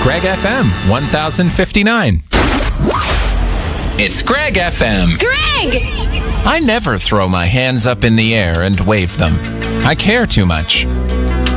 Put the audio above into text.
Greg FM 1059. It's Greg FM. Greg! I never throw my hands up in the air and wave them. I care too much.